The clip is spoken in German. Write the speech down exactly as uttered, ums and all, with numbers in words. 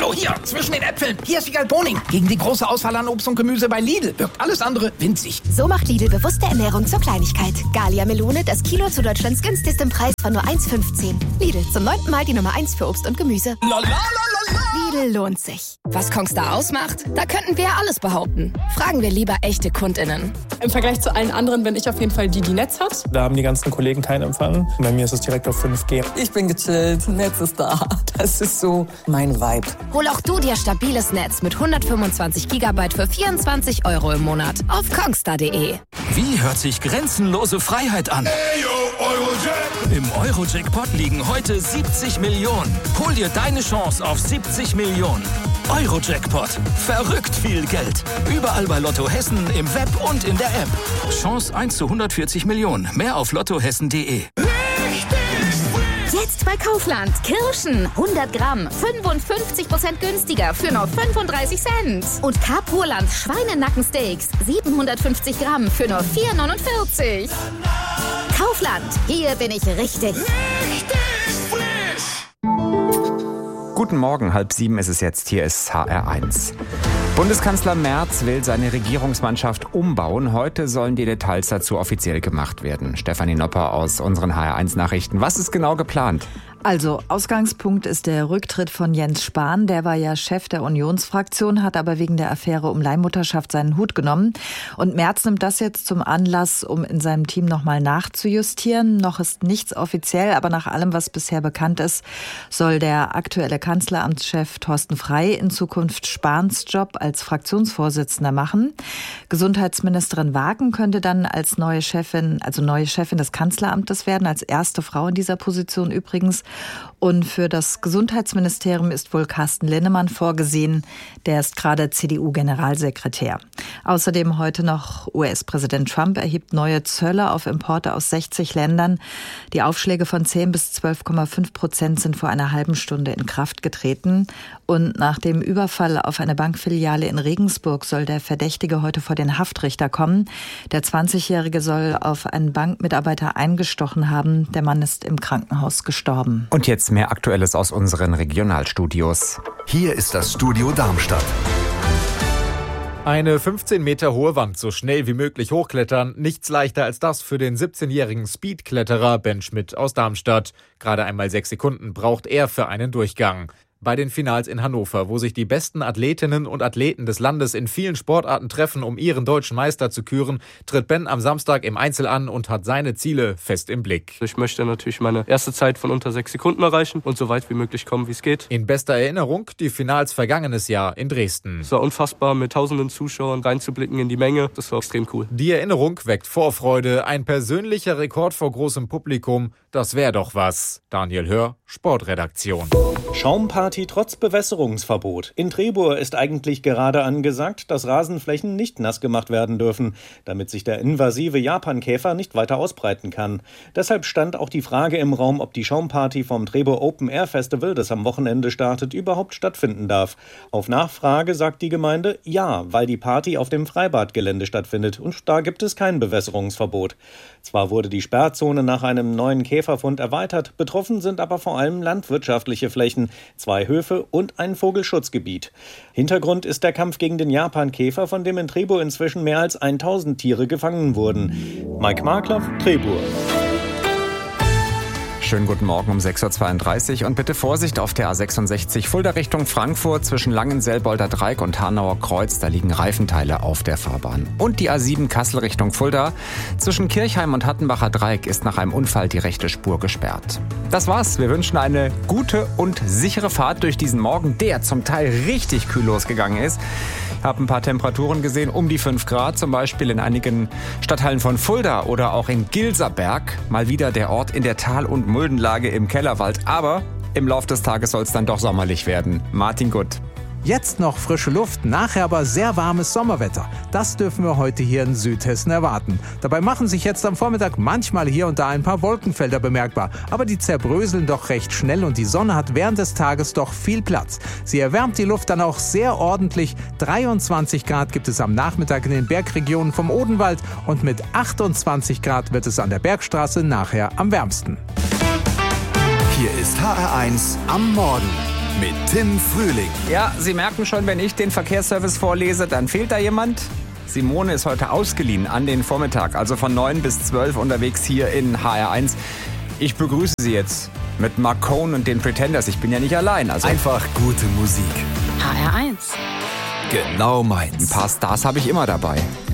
Hallo, hier, zwischen den Äpfeln. Hier ist Wiegald Boning. Gegen die große Auswahl an Obst und Gemüse bei Lidl wirkt alles andere winzig. So macht Lidl bewusste Ernährung zur Kleinigkeit. Gallia Melone, das Kilo zu Deutschlands günstigstem Preis von nur eins fünfzehn. Lidl, zum neunten Mal die Nummer eins für Obst und Gemüse. Lidl lohnt sich. Was Kongstar ausmacht? Da könnten wir alles behaupten. Fragen wir lieber echte KundInnen. Im Vergleich zu allen anderen bin ich auf jeden Fall die, die Netz hat. Da haben die ganzen Kollegen keinen Empfang. Bei mir ist es direkt auf fünf G. Ich bin gechillt, Netz ist da. Das ist so mein Vibe. Hol auch du dir stabiles Netz mit hundertfünfundzwanzig Gigabyte für vierundzwanzig Euro im Monat auf kongstar punkt de. Wie hört sich grenzenlose Freiheit an? Im Euro-Jackpot liegen heute siebzig Millionen. Hol dir deine Chance auf siebzig Millionen. Euro-Jackpot. Verrückt viel Geld. Überall bei Lotto Hessen, im Web und in der App. Chance eins zu hundertvierzig Millionen. Mehr auf lottohessen punkt de. Jetzt bei Kaufland. Kirschen. hundert Gramm. fünfundfünfzig Prozent günstiger für nur fünfunddreißig Cent. Und Carpurland Schweinenackensteaks. siebenhundertfünfzig Gramm für nur vier neunundvierzig. Kaufland. Hier bin ich richtig. Richtig frisch. Guten Morgen, halb sieben ist es jetzt. Hier ist H R eins. Bundeskanzler Merz will seine Regierungsmannschaft umbauen. Heute sollen die Details dazu offiziell gemacht werden. Stefanie Nopper aus unseren H R eins Nachrichten. Was ist genau geplant? Also, Ausgangspunkt ist der Rücktritt von Jens Spahn. Der war ja Chef der Unionsfraktion, hat aber wegen der Affäre um Leihmutterschaft seinen Hut genommen. Und Merz nimmt das jetzt zum Anlass, um in seinem Team nochmal nachzujustieren. Noch ist nichts offiziell, aber nach allem, was bisher bekannt ist, soll der aktuelle Kanzleramtschef Thorsten Frey in Zukunft Spahns Job als Fraktionsvorsitzender machen. Gesundheitsministerin Wagen könnte dann als neue Chefin, also neue Chefin des Kanzleramtes werden, als erste Frau in dieser Position übrigens. Und für das Gesundheitsministerium ist wohl Carsten Linnemann vorgesehen. Der ist gerade C D U-Generalsekretär. Außerdem heute noch U S-Präsident Trump erhebt neue Zölle auf Importe aus sechzig Ländern. Die Aufschläge von zehn bis zwölf Komma fünf Prozent sind vor einer halben Stunde in Kraft getreten. Und nach dem Überfall auf eine Bankfiliale in Regensburg soll der Verdächtige heute vor den Haftrichter kommen. Der zwanzigjährige soll auf einen Bankmitarbeiter eingestochen haben. Der Mann ist im Krankenhaus gestorben. Und jetzt mehr Aktuelles aus unseren Regionalstudios. Hier ist das Studio Darmstadt. Eine fünfzehn Meter hohe Wand so schnell wie möglich hochklettern. Nichts leichter als das für den siebzehnjährigen Speedkletterer Ben Schmidt aus Darmstadt. Gerade einmal sechs Sekunden braucht er für einen Durchgang. Bei den Finals in Hannover, wo sich die besten Athletinnen und Athleten des Landes in vielen Sportarten treffen, um ihren deutschen Meister zu küren, tritt Ben am Samstag im Einzel an und hat seine Ziele fest im Blick. Ich möchte natürlich meine erste Zeit von unter sechs Sekunden erreichen und so weit wie möglich kommen, wie es geht. In bester Erinnerung die Finals vergangenes Jahr in Dresden. Es war unfassbar, mit tausenden Zuschauern reinzublicken in die Menge. Das war extrem cool. Die Erinnerung weckt Vorfreude. Ein persönlicher Rekord vor großem Publikum. Das wäre doch was. Daniel Hör, Sportredaktion. Schaumparty trotz Bewässerungsverbot. In Trebur ist eigentlich gerade angesagt, dass Rasenflächen nicht nass gemacht werden dürfen, damit sich der invasive Japankäfer nicht weiter ausbreiten kann. Deshalb stand auch die Frage im Raum, ob die Schaumparty vom Trebur Open Air Festival, das am Wochenende startet, überhaupt stattfinden darf. Auf Nachfrage sagt die Gemeinde ja, weil die Party auf dem Freibadgelände stattfindet und da gibt es kein Bewässerungsverbot. Zwar wurde die Sperrzone nach einem neuen Käferfund erweitert, betroffen sind aber vor allem landwirtschaftliche Flächen, zwei Höfe und ein Vogelschutzgebiet. Hintergrund ist der Kampf gegen den Japankäfer, von dem in Trebur inzwischen mehr als tausend Tiere gefangen wurden. Mike Markloff, Trebur. Schönen guten Morgen um sechs Uhr zweiunddreißig und bitte Vorsicht auf der A sechsundsechzig Fulda Richtung Frankfurt zwischen Langenselbolder Dreieck und Hanauer Kreuz. Da liegen Reifenteile auf der Fahrbahn. Und die A sieben Kassel Richtung Fulda. Zwischen Kirchheim und Hattenbacher Dreieck ist nach einem Unfall die rechte Spur gesperrt. Das war's. Wir wünschen eine gute und sichere Fahrt durch diesen Morgen, der zum Teil richtig kühl losgegangen ist. Ich habe ein paar Temperaturen gesehen, um die fünf Grad, zum Beispiel in einigen Stadtteilen von Fulda oder auch in Gilserberg. Mal wieder der Ort in der Tal- und Muldenlage im Kellerwald. Aber im Laufe des Tages soll es dann doch sommerlich werden. Martin Gutt. Jetzt noch frische Luft, nachher aber sehr warmes Sommerwetter. Das dürfen wir heute hier in Südhessen erwarten. Dabei machen sich jetzt am Vormittag manchmal hier und da ein paar Wolkenfelder bemerkbar. Aber die zerbröseln doch recht schnell und die Sonne hat während des Tages doch viel Platz. Sie erwärmt die Luft dann auch sehr ordentlich. dreiundzwanzig Grad gibt es am Nachmittag in den Bergregionen vom Odenwald und mit achtundzwanzig Grad wird es an der Bergstraße nachher am wärmsten. Hier ist H R eins am Morgen. mit Tim Frühling. Ja, Sie merken schon, wenn ich den Verkehrsservice vorlese, dann fehlt da jemand. Simone ist heute ausgeliehen an den Vormittag, also von neun bis zwölf unterwegs hier in H R eins. Ich begrüße Sie jetzt mit Mark Cohn und den Pretenders. Ich bin ja nicht allein. Also einfach gute Musik. H R eins. Genau meins. Ein paar Stars habe ich immer dabei.